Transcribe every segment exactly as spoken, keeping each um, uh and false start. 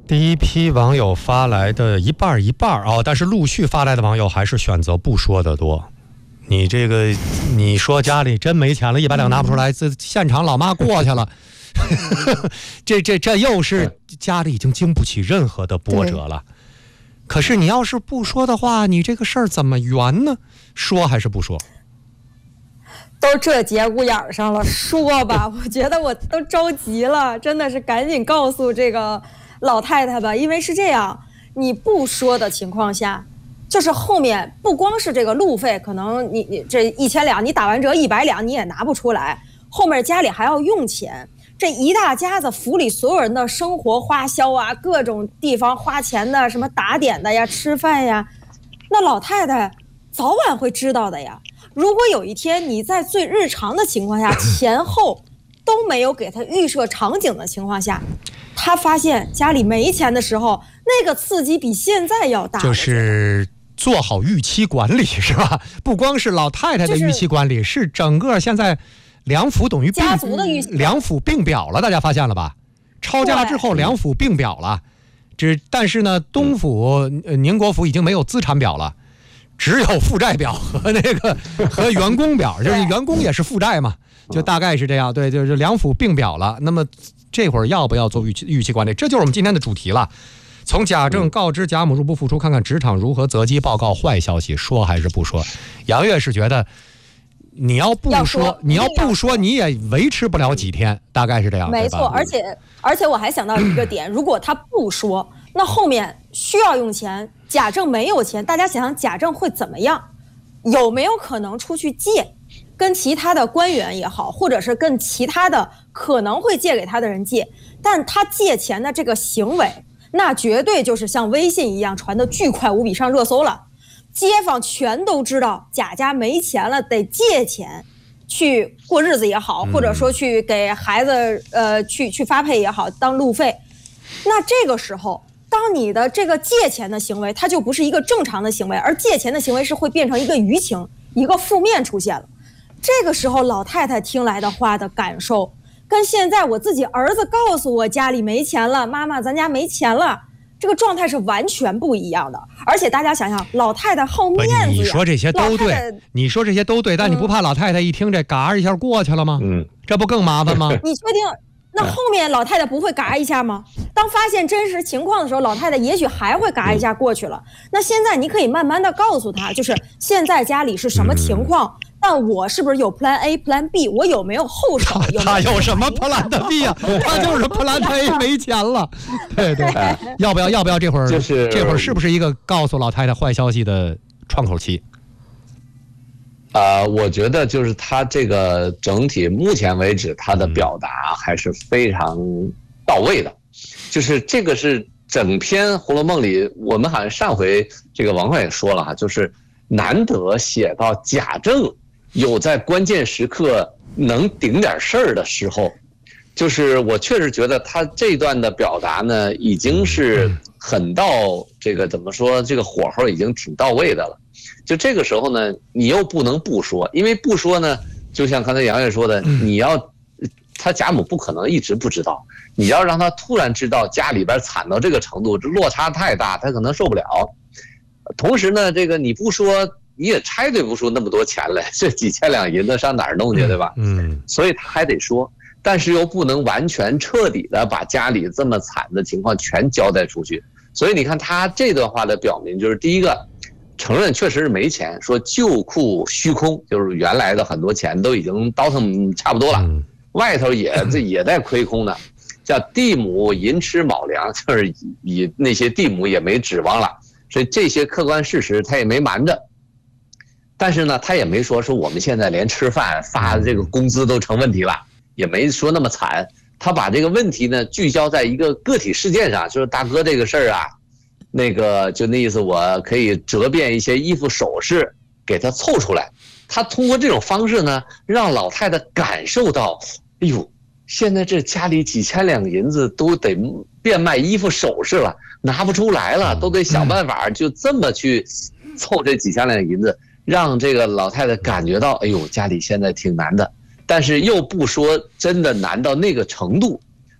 第一批网友发来的一半一半哦，但是陆续发来的网友还是选择不说的多。你这个，你说家里真没钱了，一百两拿不出来，这现场老妈过去了，这这这又是家里已经经不起任何的波折了。可是你要是不说的话，你这个事儿怎么圆呢？说还是不说？ 都这节骨眼上了，说吧。我觉得我都着急了，真的是赶紧告诉这个老太太吧，因为是这样，你不说的情况下，就是后面不光是这个路费，可能你你这一千两，你打完折一百两你也拿不出来，后面家里还要用钱，这一大家子府里所有人的生活花销啊，各种地方花钱的，什么打点的呀，吃饭呀，那老太太早晚会知道的呀。如果有一天你在最日常的情况下，前后都没有给他预设场景的情况下，他发现家里没钱的时候，那个刺激比现在要大。 就是做好预期管理，是吧？不光是老太太的预期管理，就是、是整个现在两府等于家族的预期， 两府并表了，大家发现了吧？抄家之后两府并表了，只但是呢，东府、呃、宁国府已经没有资产表了。只有负债表和那个和员工表，就是员工也是负债嘛，就大概是这样。对，就是两府并表了。那么这会儿要不要做预期预期管理？这就是我们今天的主题了。从贾政告知贾母入不敷出，看看职场如何择机报告坏消息，说还是不说？杨月是觉得你要不说， 说你要不说，你也维持不了几天，大概是这样。 没错，而且而且我还想到一个点，如果他不说，那后面需要用钱。贾政没有钱，大家想想贾政会怎么样？有没有可能出去借，跟其他的官员也好，或者是跟其他的可能会借给他的人借？但他借钱的这个行为，那绝对就是像微信一样传的巨快无比，上热搜了。街坊全都知道贾家没钱了，得借钱去过日子也好，或者说去给孩子呃去去发配也好，当路费。那这个时候，当你的这个借钱的行为，它就不是一个正常的行为，而借钱的行为是会变成一个舆情，一个负面出现了。这个时候老太太听来的话的感受，跟现在我自己儿子告诉我家里没钱了，妈妈咱家没钱了，这个状态是完全不一样的。而且大家想想，老太太好面子呀， 你说这些都对，你说这些都对，但你不怕老太太一听这嘎一下过去了吗？嗯，这不更麻烦吗？ 你确定？那后面老太太不会嘎一下吗？当发现真实情况的时候，老太太也许还会嘎一下过去了。那现在你可以慢慢的告诉她，就是现在家里是什么情况，嗯、但我是不是有 plan A、plan B， 我有没有后手？有他有什么 plan B 啊？他就是 plan A 没钱了。对对，要不要要不要这会儿、就是、这会儿是不是一个告诉老太太坏消息的窗口期？ 呃，我觉得就是他这个整体目前为止他的表达还是非常到位的，就是这个是整篇《红楼梦》里，我们好像上回这个王快也说了哈，就是难得写到贾政有在关键时刻能顶点事儿的时候，就是我确实觉得他这段的表达呢，已经是很到这个怎么说，这个火候已经挺到位的了。就这个时候呢，你又不能不说，因为不说呢，就像刚才杨月说的，你要他贾母不可能一直不知道，你要让他突然知道家里边惨到这个程度，这落差太大，他可能受不了。同时呢，这个你不说，你也拆对不出那么多钱来，这几千两银子上哪儿弄去，对吧？嗯，所以他还得说，但是又不能完全彻底的把家里这么惨的情况全交代出去。所以你看他这段话的表明，就是第一个，承认确实是没钱，说旧库虚空，就是原来的很多钱都已经倒腾差不多了，外头也这也在亏空呢。叫地亩银吃卯粮，就是以那些地亩也没指望了，所以这些客观事实他也没瞒着。但是呢，他也没说说我们现在连吃饭发这个工资都成问题了，也没说那么惨。他把这个问题呢聚焦在一个个体事件上，就是大哥这个事儿啊。那个就那意思，我可以折变一些衣服首饰给他凑出来。他通过这种方式呢，让老太太感受到，哎呦，现在这家里几千两银子都得变卖衣服首饰了，拿不出来了，都得想办法，就这么去凑这几千两银子，让这个老太太感觉到，哎呦，家里现在挺难的，但是又不说真的难到那个程度。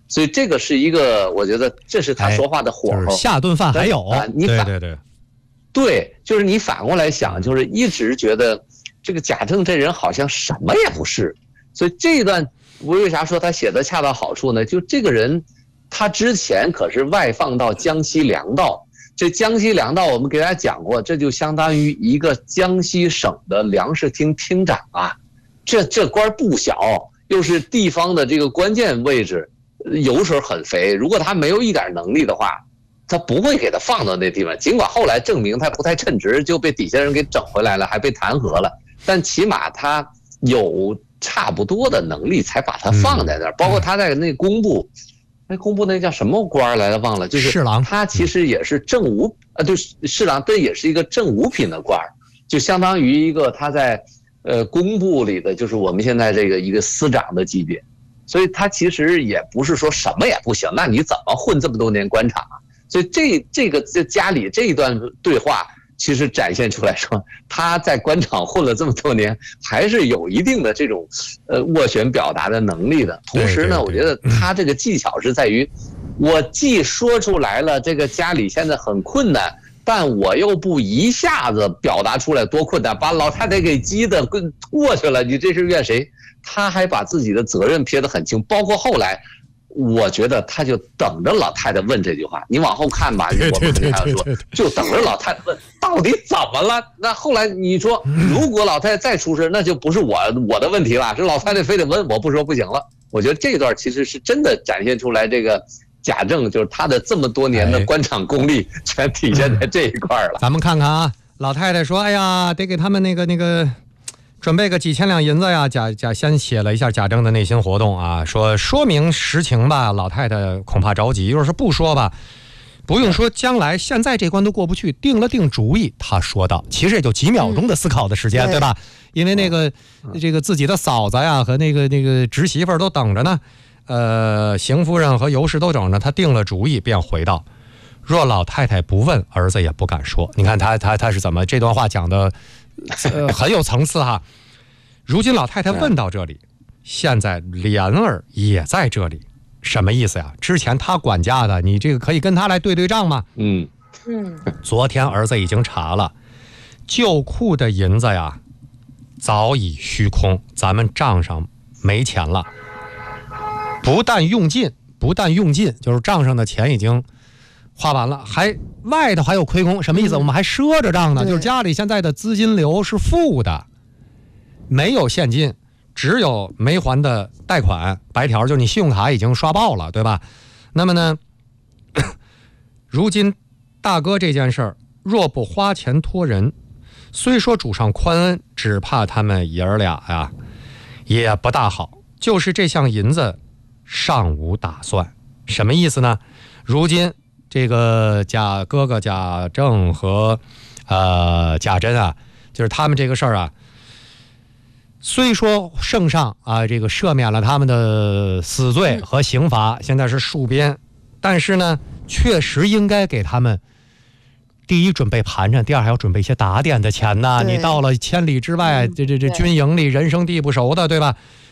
所以这个是一个，我觉得这是他说话的火候。 哎就是、下顿饭还有， 啊、你反对对对， 对，就是你反过来想，就是一直觉得这个贾政这人好像什么也不是。所以这一段我为啥说他写的恰到好处呢？就这个人，他之前可是外放到江西粮道。这江西粮道我们给大家讲过，这就相当于一个江西省的粮食厅厅长啊，这这官不小，又是地方的这个关键位置。油水很肥，如果他没有一点能力的话，他不会给他放到那地方。尽管后来证明他不太称职，就被底下人给整回来了，还被弹劾了，但起码他有差不多的能力才把他放在那儿。包括他在那工部，那工部那叫什么官来了忘了，就是侍郎， 他其实也是正五啊，对，侍郎，这也是一个正五品的官，就相当于一个他在呃工部里的，就是我们现在这个一个司长的级别。所以他其实也不是说什么也不行，那你怎么混这么多年官场啊？所以这这个这家里这一段对话，其实展现出来说他在官场混了这么多年，还是有一定的这种呃斡旋表达的能力的。同时呢，我觉得他这个技巧是在于，我既说出来了这个家里现在很困难，但我又不一下子表达出来多困难，把老太太给激得过去了，你这是怨谁？他还把自己的责任撇得很清，包括后来，我觉得他就等着老太太问这句话。你往后看吧，我们还要说，就等着老太太问到底怎么了。那后来你说，如果老太太再出事，那就不是我我的问题了，是老太太非得问，我不说不行了。我觉得这段其实是真的展现出来这个贾政就是他的这么多年的官场功力，全体现在这一块了。 咱们看看啊，老太太说：“哎呀，得给他们那个那个。”准备个几千两银子呀，贾贾先写了一下贾政的内心活动啊，说说明实情吧，老太太恐怕着急。要是不说吧，不用说将来，现在这关都过不去，定了定主意。他说道，其实也就几秒钟的思考的时间，嗯、对吧？因为那个这个自己的嫂子呀和那个那个侄媳妇都等着呢，呃，邢夫人和尤氏都等着，他定了主意，便回道：若老太太不问，儿子也不敢说。你看他他他是怎么这段话讲的？呃，很有层次哈。如今老太太问到这里，现在莲儿也在这里，什么意思呀？之前他管家的，你这个可以跟他来对对账吗？ 嗯嗯。 昨天儿子已经查了，旧库的银子呀，早已虚空，咱们账上没钱了。不但用尽，不但用尽，就是账上的钱已经花完了，还外头还有亏空，什么意思？我们还赊着账呢，就是家里现在的资金流是负的，没有现金，只有没还的贷款白条，就是你信用卡已经刷爆了，对吧？那么呢，如今大哥这件事儿，若不花钱托人，虽说主上宽恩，只怕他们爷儿俩呀也不大好。就是这项银子尚无打算，什么意思呢？如今这个贾哥哥贾政和呃贾珍啊，就是他们这个事儿啊，虽说圣上啊这个赦免了他们的死罪和刑罚，现在是戍边，但是呢，确实应该给他们第一准备盘缠，第二还要准备一些打点的钱呐。你到了千里之外，这这这军营里人生地不熟的，对吧？